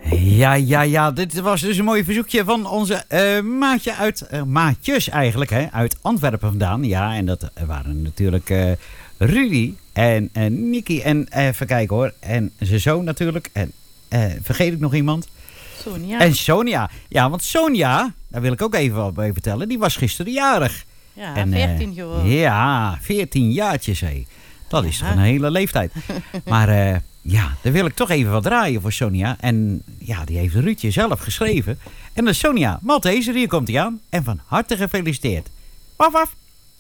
Ja. Dit was dus een mooi verzoekje van onze maatjes eigenlijk, hè, uit Antwerpen vandaan. Ja, en dat waren natuurlijk Rudy en Nicky en even kijken hoor. En zijn zoon natuurlijk. En vergeet ik nog iemand? Sonja. En Sonja. Ja, want Sonja, daar wil ik ook even wat bij vertellen. Die was gisteren jarig. Ja, En, 14 geworden. Ja, 14 jaartjes, hé. Dat is toch een hele leeftijd. Maar daar wil ik toch even wat draaien voor Sonja. En ja, die heeft Ruudje zelf geschreven. En dan Sonja Malteser, hier komt hij aan. En van harte gefeliciteerd. Waf, waf.